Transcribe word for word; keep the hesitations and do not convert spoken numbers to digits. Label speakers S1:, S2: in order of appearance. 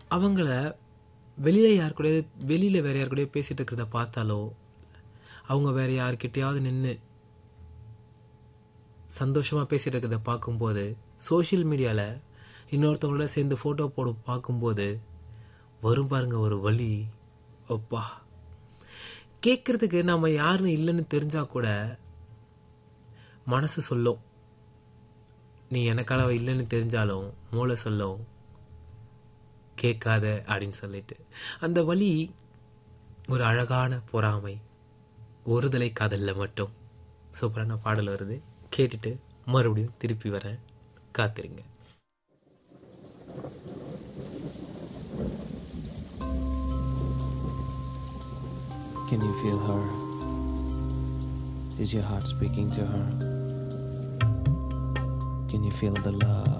S1: அவங்கள வெளியில் யார் கூட வெளியில் வேறு யார் கூட பேசிகிட்டு இருக்கிறத பார்த்தாலோ, அவங்க வேறு யார்கிட்டையாவது நின்று சந்தோஷமாக பேசிகிட்டு இருக்கிறத பார்க்கும்போது, சோஷியல் மீடியாவில் இன்னொருத்தவங்களோட சேர்ந்து ஃபோட்டோ போட பார்க்கும்போது வரும் பாருங்க ஒரு வலி. அப்பா, கேட்குறதுக்கு நம்ம யாருன்னு இல்லைன்னு தெரிஞ்சால் கூட மனசு சொல்லும், நீ எனக்கான இல்லைன்னு தெரிஞ்சாலும் மூளை சொல்லும் கேட்காத அப்படின்னு சொல்லிட்டு. அந்த வலி ஒரு அழகான பொறாமை, ஒருதலை காதலில் மட்டும். சூப்பரான பாடல் வருது, கேட்டுட்டு மறுபடியும் திருப்பி வரேன், காத்திருங்க.
S2: Can you feel her? Is your heart speaking to her? Can you feel the love